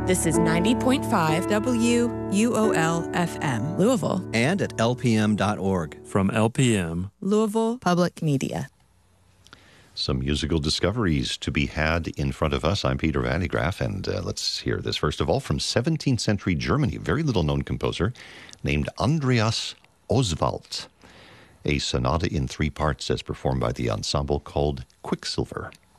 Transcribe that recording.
This is 90.5 WUOL FM, Louisville. And at lpm.org. From LPM, Louisville Public Media. Some musical discoveries to be had in front of us. I'm Peter Van de Graaff, and let's hear this first of all from 17th century Germany, a very little-known composer named Andreas Oswald. A sonata in 3 parts as performed by the ensemble called Quicksilver.